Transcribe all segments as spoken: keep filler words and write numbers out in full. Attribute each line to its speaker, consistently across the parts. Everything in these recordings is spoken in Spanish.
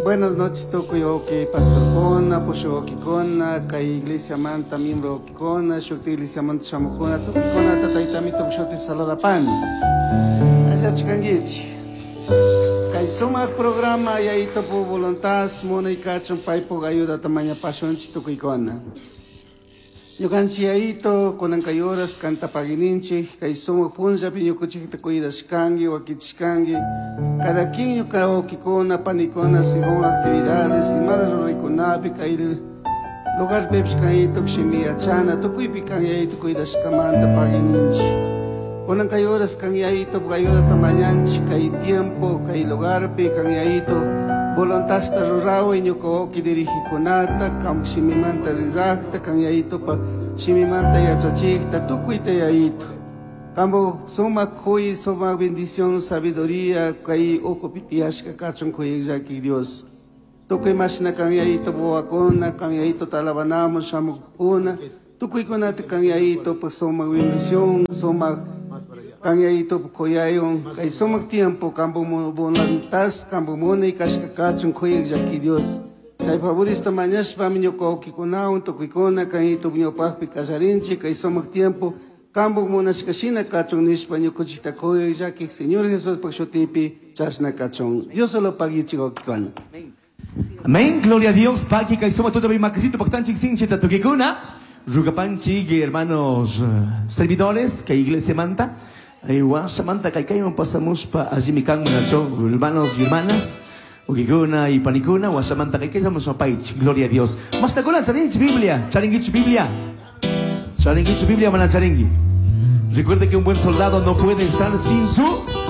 Speaker 1: buenas noches, toco que pastor Kona, Posho Kikona, Kai Iglesia Manta, miembro Kikona, Shokti Iglesia Manta Shamukona, Tukikona, Tataitami Tokushoti Salada Pan. Allá chicanguichi. Kai soma programa y ahí topo voluntas, mona y cachon paipo ayuda tamaña pasión chitukikona. Yo canchi ahí to con ancayoras canta pagininchi, kai soma punja piño cuchita cuida shkangi o aquí shkangi. Cada quien yo cao kikona panicona según actividades y malas riconapi kai lugar bebs kai to kshimia chana to kui pican ahí to cuida shkamanta pagininchi. Con ancayoras kan ahí to ayuda tamañanchi kai tiempo kai lugar pi kan ahí to voluntas ta rurao y ñuko ki dirigi konata kam shimimanta rizakta kan yaito pa shimimanta yachachikta tukuita yaito kambo suma koi suma bendición sabiduría kai okopitiashka kachon koi yaki Dios tukui mashna kan yaito boakona kan yaito talabanamos shamukuna tukui konata kan yaito pa suma bendición suma kan yaito koyayon kay sumak tiempo kambo mo bonantas kambo mona y kashkakachon koyek yaki Dios chay favorista mañash pa minyo ko kikunaon to kikona kan yaito minyo pahpi kasarinchi kay sumak tiempo kambo mona shkashina kachon nish pa nyo kuchita koyek yaki Señor Jesús pakshotipi chashna kachon Dios solo pagichi ko kikona.
Speaker 2: Amén, gloria a Dios. Paqui kay sumak todo bimakisito paktanchik sinchita to kikuna rugapanchi hermanos servidores que Iglesia Manta. Igual Samantha Kaikaiman pasamos pa Azimikan Nason, hermanos y hermanas, Ugiguna y Panicuna, o Samantha Kaikaiman son país, gloria a Dios. Más te acuerdas, Charingich Biblia, Charingich Biblia, Charingich Biblia, mana Charingui. Recuerde que un buen soldado no puede estar sin su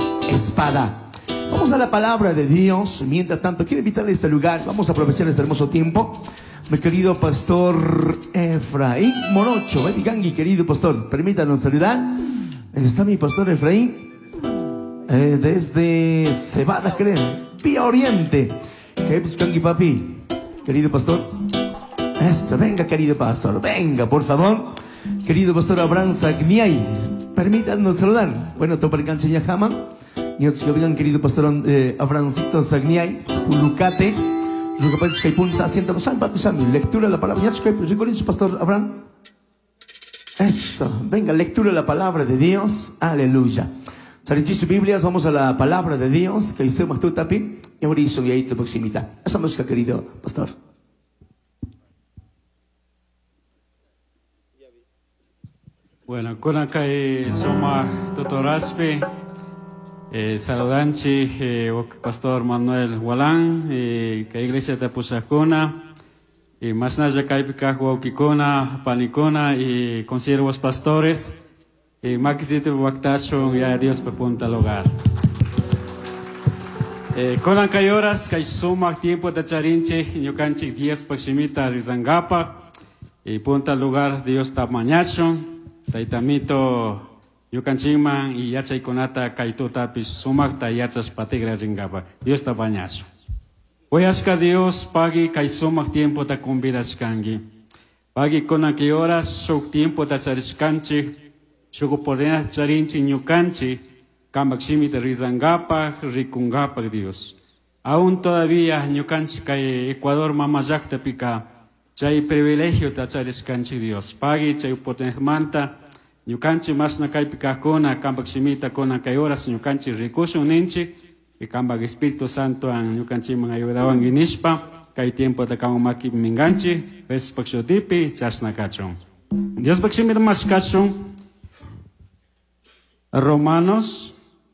Speaker 2: espada. Vamos a la palabra de Dios. Mientras tanto, quiero invitarle a este lugar. Vamos a aprovechar este hermoso tiempo. Mi querido pastor Efraín Morocho, Betigangui, querido pastor, permítanos saludar. Está mi pastor Efraín, eh, desde Cebada, creo, Pía Oriente. Que papi, querido pastor. Eso, venga, querido pastor, venga, por favor. Querido pastor Abraham Sagniay, permítanos saludar. Bueno, topa el cancheña jama. Y otros que vengan, querido pastor eh, Abrahamcito Sagniay, Pulucate. Rugapanch Kaipunta, sienta pasando, lectura de la palabra. ¿Recuerden su pastor Abraham? Eso, venga, lectura de la palabra de Dios, aleluya. Charinchis Biblias, vamos a la palabra de Dios, que hicimos tú tapi, y ahora hizo y ahí te proximita. Esa música, querido pastor.
Speaker 3: Bueno, con acá soma tutoraspe, saludanchi, pastor Manuel Walán, que iglesia de Pusacona. Y más nada caipika huauquicona, panicona y conservos pastores. Y maxito waktacho ya Dios pepunta lugar. Con ancayoras que suma tiempo de charinche, yo canchi diez paximita rizangapa. Y punta lugar Dios tamañacho. Taitamito yo canchima y yachay conata kaituta pis sumak ta yachas patigra ringapa. Dios tamañacho. Hoy aska Dios pagi kay sumak tiempo ta kumbidas kangi. Pagi kona que horas sok tiempo ta chariskanchi, soko porena charinchi nyukanchi, kambakshimi ta rizangapa, rikungapa Dios. Aún todavía nyukanchi kay Ecuador mamayak pika, chay privilegio ta chariskanchi Dios. Pagi chay potenmanta, nyukanchi mas na kay pika kona, kambakshimi ta kona kay horas nyukanchi rikusun ninchi, y cambag Espíritu Santo ang yukanchi mga ayudawang inispa kay tiempo ta kang maki minganchi ves paksyotipi chas na kachong Dios baksimit mas kachong Romanos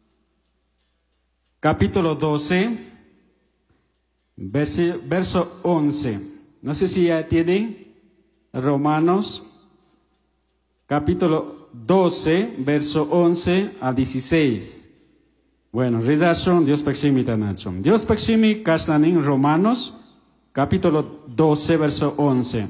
Speaker 3: capítulo doce verso once. No sé si ya tienen Romanos capítulo doce verso once a dieciséis. Bueno, rezación, Dios peximi tanachom. Dios peximi kasnanin Romanos, capítulo doce, verso once.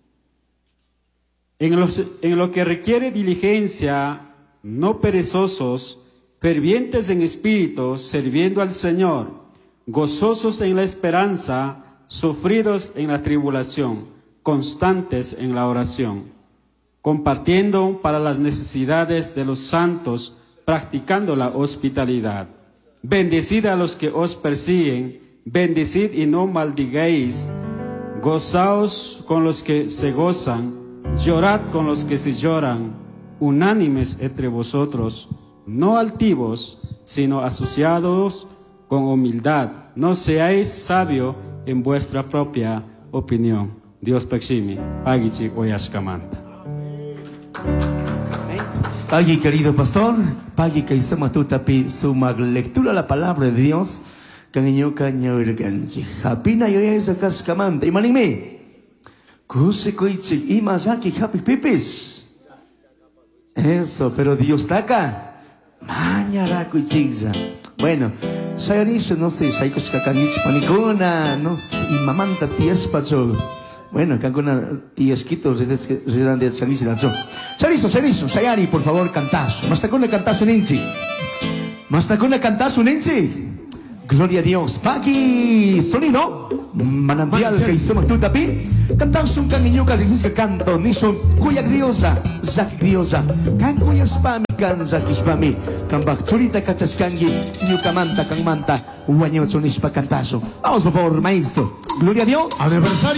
Speaker 3: En, los, en lo que requiere diligencia, no perezosos, fervientes en espíritu, sirviendo al Señor, gozosos en la esperanza, sufridos en la tribulación, constantes en la oración, compartiendo para las necesidades de los santos, practicando la hospitalidad. Bendecid a los que os persiguen, bendecid y no maldigáis, gozaos con los que se gozan, llorad con los que se lloran, unánimes entre vosotros, no altivos, sino asociados con humildad. No seáis sabio en vuestra propia opinión. Dios peximi, pagichi oyashkamanta.
Speaker 2: Pagi, querido pastor, pagi kay samatuta-pi sumaglectura la palabra de Dios. Kanginyo kanyo irganji. Hapina yoya sa kaskamanta. Imanimi. Kusi koichik imazaki happy pipis. Eso, pero Dios está acá. Mañara kuichikza. Bueno, sayariso, no sé, saikos kakangich panikona, no sé, imamanta tiespacho. Bueno, kanguna tiesquito, redan de chagis lanzo. Sayariso, sayariso, sayari, por favor, cantazo. Mastakuna cantazo ninchi. Mastakuna cantazo ninchi. Gloria a Dios. Pagi, sonido. Manantial que hicimos tú tapi. Cantang sung kang inyo kalisis ka kanto. Nison, kuyak diosa, zak diosa. Kang kuyak spami, kan zak ispami. Kang bakchurita kachas kangi. Inyo kamanta, kang manta. Uwanyo chonis pa cantazo. Vamos por favor, maestro. Gloria a Dios.
Speaker 4: Aniversario.